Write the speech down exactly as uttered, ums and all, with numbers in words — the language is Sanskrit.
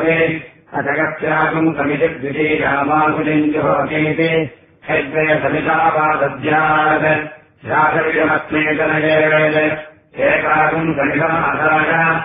अजगत्यागम् समिति द्वितीयामाहुलिञ्जुहोतीति हैद्वयसमितावादद्यात् शासविजमस्मे जनयेत् एकागम् समितमादाय